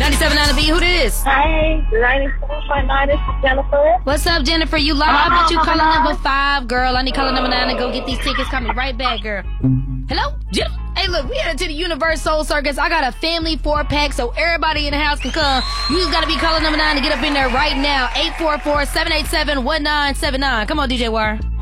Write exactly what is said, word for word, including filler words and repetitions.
ninety-seven point nine The Beat, who this? Hey, ninety-four point nine, this is Jennifer. What's up, Jennifer? You live, but you caller number five, girl. I need caller number nine to go get these tickets. Call me right back, girl. Hello? Jennifer? Hey, look, we headed to the Universe Soul Circus. I got a family four-pack, so everybody in the house can come. You just got to be caller number nine to get up in there right now. eight four four, seven eight seven, one nine seven nine. Come on, D J Wire.